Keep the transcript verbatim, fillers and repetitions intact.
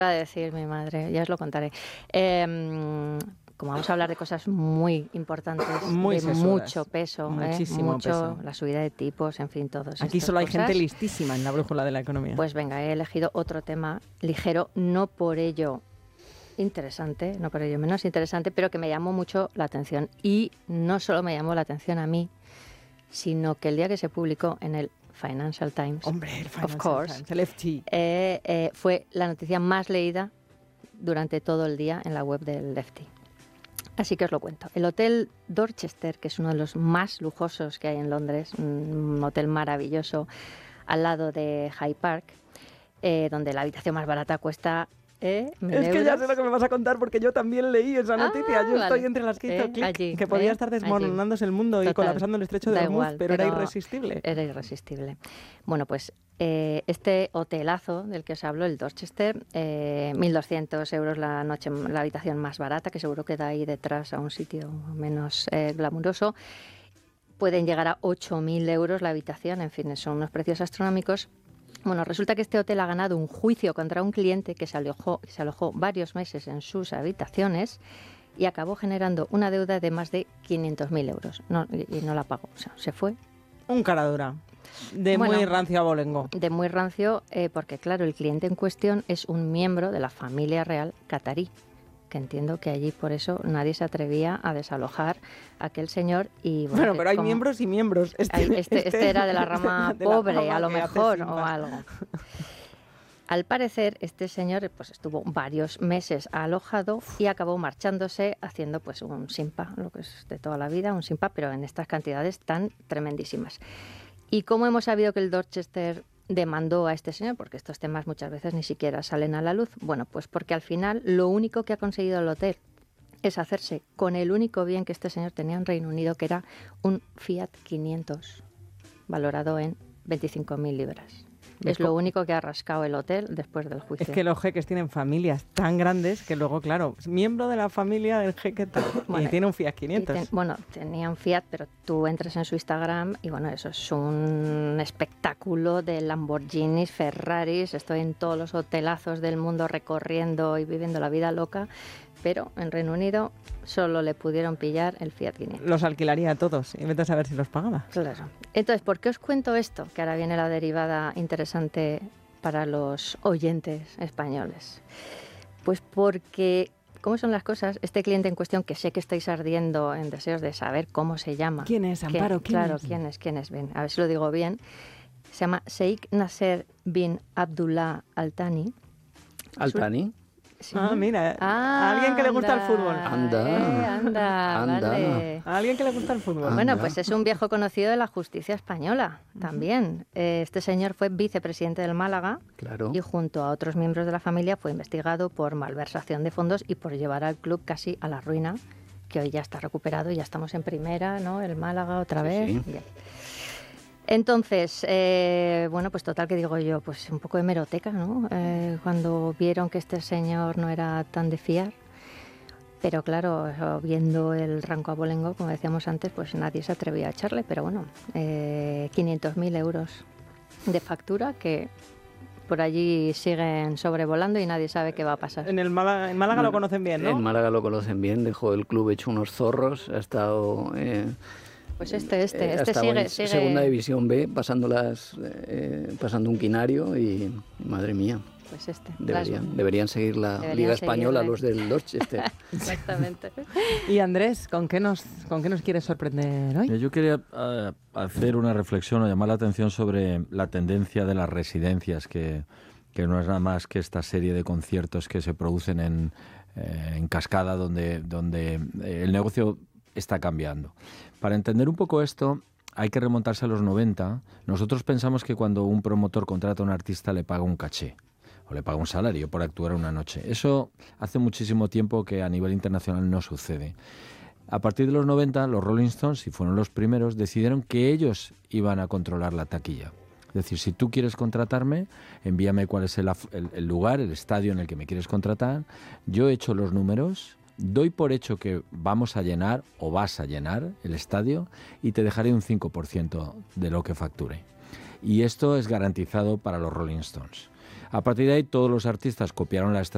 Va a decir mi madre, ya os lo contaré. Eh, como vamos a hablar de cosas muy importantes, muy de sesudas, mucho peso, muchísimo ¿eh? mucho, peso. La subida de tipos, en fin, todos. Aquí solo hay cosas. gente listísima en la brújula de la economía. Pues venga, he elegido otro tema ligero, no por ello interesante, no por ello menos interesante, pero que me llamó mucho la atención. Y no solo me llamó la atención a mí, sino que el día que se publicó en el Financial Times, Hombre, el Financial of course, Times, el F T. Eh, eh, fue la noticia más leída durante todo el día en la web del F T. Así que os lo cuento. El Hotel Dorchester, que es uno de los más lujosos que hay en Londres, un hotel maravilloso al lado de Hyde Park, eh, donde la habitación más barata cuesta Eh, es que ya sé lo que me vas a contar porque yo también leí esa noticia. Ah, yo vale. estoy entre las que hizo eh, clic, allí, que podía eh, estar desmoronándose el mundo Total. y colapsando el estrecho de Hormuz, pero, pero era irresistible. Era irresistible. Bueno, pues eh, este hotelazo del que os hablo, el Dorchester, eh, mil doscientos euros la noche, la habitación más barata, que seguro queda ahí detrás a un sitio menos eh, glamuroso. Pueden llegar a ocho mil euros la habitación, en fin, son unos precios astronómicos. Bueno, resulta que este hotel ha ganado un juicio contra un cliente que se alojó, que se alojó varios meses en sus habitaciones y acabó generando una deuda de más de quinientos mil euros. No, y, y no la pagó, o sea, se fue. Un cara dura. De bueno, muy rancio abolengo. De muy rancio, eh, porque claro, el cliente en cuestión es un miembro de la familia real catarí, que entiendo que allí por eso nadie se atrevía a desalojar a aquel señor. Y bueno, bueno pero hay como, miembros y miembros. Este, este, este, este era de la rama de pobre, la rama a lo mejor, o algo. Al parecer, este señor pues estuvo varios meses alojado y acabó marchándose haciendo pues un simpa, lo que es de toda la vida, un simpa, pero en estas cantidades tan tremendísimas. ¿Y cómo hemos sabido que el Dorchester demandó a este señor? Porque estos temas muchas veces ni siquiera salen a la luz. Bueno, pues porque al final lo único que ha conseguido el hotel es hacerse con el único bien que este señor tenía en Reino Unido, que era un Fiat quinientos, valorado en veinticinco mil libras. Es lo único que ha rascado el hotel después del juicio. Es que los jeques tienen familias tan grandes que luego, claro, es miembro de la familia del jeque tal, bueno, y tiene un Fiat quinientos. Ten, bueno, tenía un Fiat, pero tú entras en su Instagram y bueno, eso es un espectáculo de Lamborghinis, Ferraris. Estoy en todos los hotelazos del mundo recorriendo y viviendo la vida loca, pero en Reino Unido solo le pudieron pillar el Fiat quinientos. Los alquilaría a todos y vete a saber si los pagaba. Claro. Entonces, ¿por qué os cuento esto? Que ahora viene la derivada interesante para los oyentes españoles. Pues porque, ¿cómo son las cosas? Este cliente en cuestión, que sé que estáis ardiendo en deseos de saber cómo se llama. ¿Quién es, Amparo? ¿Quién, claro, es? ¿quién es? ¿Quién es? Ven, a ver si lo digo bien. Se llama Sheikh Nasser bin Abdullah Al Thani. ¿Al Thani? Sí. Ah, mira, ah, a alguien que le gusta anda, el fútbol. Anda, eh, anda, anda. Vale. A alguien que le gusta el fútbol. Anda. Bueno, pues es un viejo conocido de la justicia española también. Eh, este señor fue vicepresidente del Málaga, claro. Y junto a otros miembros de la familia fue investigado por malversación de fondos y por llevar al club casi a la ruina, que hoy ya está recuperado y ya estamos en primera, ¿no? El Málaga otra sí, vez. Sí. Bien. Entonces, eh, bueno, pues total, que digo yo, pues un poco de hemeroteca, ¿no? Eh, cuando vieron que este señor no era tan de fiar, pero claro, viendo el rango abolengo, como decíamos antes, pues nadie se atrevía a echarle, pero bueno, eh, quinientos mil euros de factura que por allí siguen sobrevolando y nadie sabe qué va a pasar. En el Málaga, en Málaga bueno, lo conocen bien, ¿no? En Málaga lo conocen bien, dejó el club hecho unos zorros, ha estado... Eh, Pues este, este, eh, este sigue, sigue... Segunda División B, pasando, las, eh, pasando un quinario y, madre mía, pues este, deberían, las... deberían seguir la deberían Liga seguir Española, de... los del Dorchester. Exactamente. Y Andrés, ¿con qué nos, con qué nos quieres sorprender hoy? Yo quería uh, hacer una reflexión o llamar la atención sobre la tendencia de las residencias, que, que no es nada más que esta serie de conciertos que se producen en, eh, en cascada, donde, donde el negocio está cambiando. Para entender un poco esto, hay que remontarse a los noventa. Nosotros pensamos que cuando un promotor contrata a un artista le paga un caché o le paga un salario por actuar una noche. Eso hace muchísimo tiempo que a nivel internacional no sucede. A partir de los noventa, los Rolling Stones, y fueron los primeros, decidieron que ellos iban a controlar la taquilla. Es decir, si tú quieres contratarme, envíame cuál es el, el, el lugar, el estadio en el que me quieres contratar. Yo he hecho los números, doy por hecho que vamos a llenar o vas a llenar el estadio y te dejaré un cinco por ciento de lo que facture. Y esto es garantizado para los Rolling Stones. A partir de ahí, todos los artistas copiaron la estrategia